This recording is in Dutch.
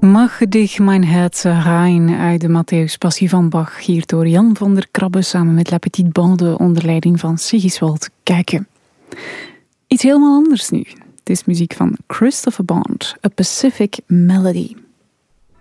Mag dich mijn Herz rein uit de Matthäus Passie van Bach, hier door Jan van der Krabbe samen met La Petite Bande onder leiding van Sigiswald Kijken. Iets helemaal anders nu. Het is muziek van Christopher Bond, A Pacific Melody.